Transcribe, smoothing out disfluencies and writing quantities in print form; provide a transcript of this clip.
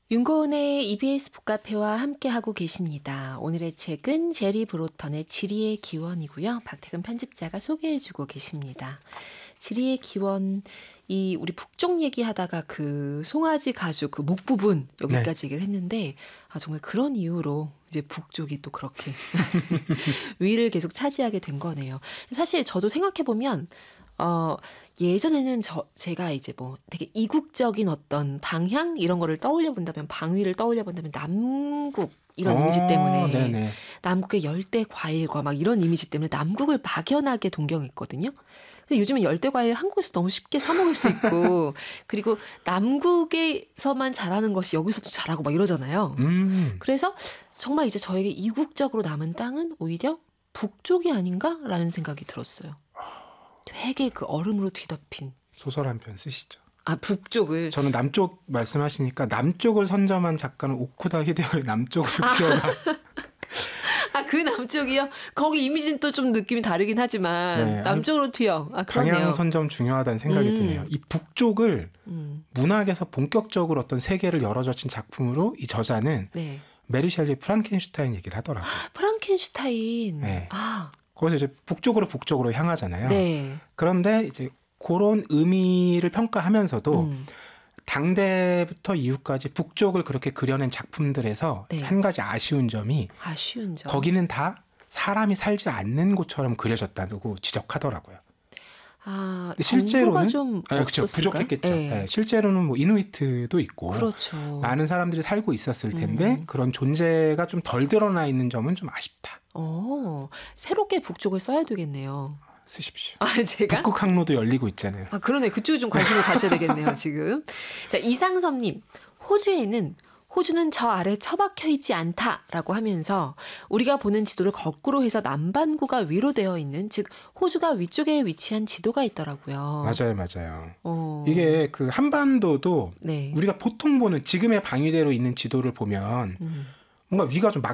윤고은의 EBS 북카페와 함께하고 계십니다. 오늘의 책은 제리 브로턴의 지리의 기원이고요. 박태근 편집자가 소개해주고 계십니다. 지리의 기원, 이 우리 북쪽 얘기하다가 그 송아지 가죽 그 목 부분 여기까지 얘기를 했는데 정말 그런 이유로 이제 북쪽이 또 그렇게 위를 계속 차지하게 된 거네요. 사실 저도 생각해보면 예전에는 제가 이제 뭐 되게 이국적인 어떤 방향 이런 거를 떠올려 본다면 방위를 떠올려 본다면 남국 이런 이미지 때문에 네네. 남국의 열대 과일과 막 이런 이미지 때문에 남국을 막연하게 동경했거든요. 근데 요즘은 열대 과일 한국에서 너무 쉽게 사 먹을 수 있고 그리고 남국에서만 자라는 것이 여기서도 자라고 막 이러잖아요. 그래서 정말 이제 저에게 이국적으로 남은 땅은 오히려 북쪽이 아닌가라는 생각이 들었어요. 되게 그 얼음으로 뒤덮인. 소설 한 편 쓰시죠. 북쪽을. 저는 남쪽 말씀하시니까 남쪽을 선점한 작가는 오쿠다 히데요의 남쪽을 튀어가. 그 남쪽이요? 거기 이미지는 또 좀 느낌이 다르긴 하지만 네, 남쪽으로 튀어. 그러네요. 방향 선점 중요하다는 생각이 드네요. 이 북쪽을 문학에서 본격적으로 어떤 세계를 열어젖힌 작품으로 이 저자는 네. 메리 셸리의 프랑켄슈타인 얘기를 하더라고요. 프랑켄슈타인. 네. 거기서 이제 북쪽으로 향하잖아요. 네. 그런데 이제 그런 의미를 평가하면서도 당대부터 이후까지 북쪽을 그렇게 그려낸 작품들에서 네. 한 가지 아쉬운 점이 거기는 다 사람이 살지 않는 곳처럼 그려졌다고 지적하더라고요. 실제로는 좀 그렇죠. 부족했겠죠. 네. 네, 실제로는 뭐 이누이트도 있고 그렇죠. 많은 사람들이 살고 있었을 텐데 그런 존재가 좀 덜 드러나 있는 점은 좀 아쉽다. 새롭게 북쪽을 써야 되겠네요. 쓰십시오. 제가? 북극 항로도 열리고 있잖아요. 그러네. 그쪽에 좀 관심을 가져야 되겠네요, 지금. 자, 이상섭님. 호주는 저 아래 처박혀 있지 않다라고 하면서 우리가 보는 지도를 거꾸로 해서 남반구가 위로 되어 있는, 즉 호주가 위쪽에 위치한 지도가 있더라고요. 맞아요. 이게 그 한반도도 네. 우리가 보통 보는 지금의 방위대로 있는 지도를 보면 뭔가 위가 좀